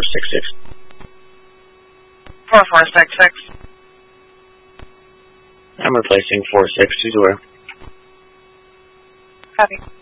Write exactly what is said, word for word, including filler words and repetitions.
six six. four four six six. I'm replacing four six two zero. Copy.